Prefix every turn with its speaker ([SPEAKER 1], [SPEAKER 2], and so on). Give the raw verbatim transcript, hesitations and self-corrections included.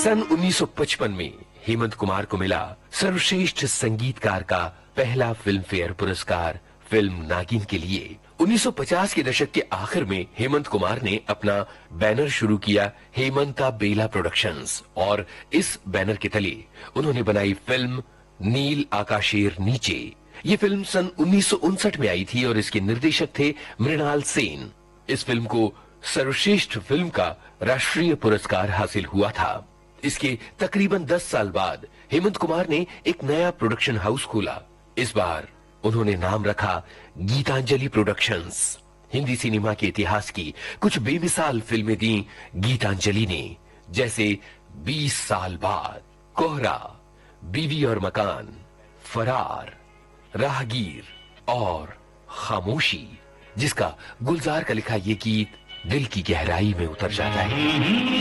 [SPEAKER 1] सन उन्नीस सौ पचपन में हेमंत कुमार को मिला सर्वश्रेष्ठ संगीतकार का पहला फिल्म फेयर पुरस्कार फिल्म नागिन के लिए। उन्नीस सौ पचास के दशक के आखिर में हेमंत कुमार ने अपना बैनर शुरू किया, हेमंता बेला प्रोडक्शंस, और इस बैनर के तले उन्होंने बनाई फिल्म नील आकाशेर नीचे। ये फिल्म सन उन्नीस सौ उनसठ में आई थी और इसके निर्देशक थे मृणाल सेन। इस फिल्म को सर्वश्रेष्ठ फिल्म का राष्ट्रीय पुरस्कार हासिल हुआ था। इसके तकरीबन दस साल बाद हेमंत कुमार ने एक नया प्रोडक्शन हाउस खोला। इस बार उन्होंने नाम रखा गीतांजलि प्रोडक्शंस। हिंदी सिनेमा के इतिहास की कुछ बेमिसाल फिल्में दी गीतांजलि ने, जैसे बीस साल बाद, कोहरा, बीवी और मकान, फरार, राहगीर और खामोशी, जिसका गुलजार का लिखा ये गीत दिल की गहराई में उतर जाता है।